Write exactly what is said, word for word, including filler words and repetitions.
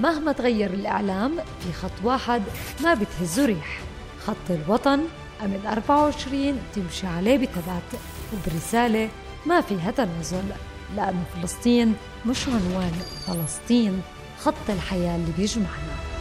مهما تغير الإعلام في خط واحد ما بتهزه ريح، خط الوطن أم الأربعة وعشرين تمشي عليه بثبات وبرسالة ما فيها تنازل، لأن فلسطين مش عنوان، فلسطين خط الحياة اللي بيجمعنا.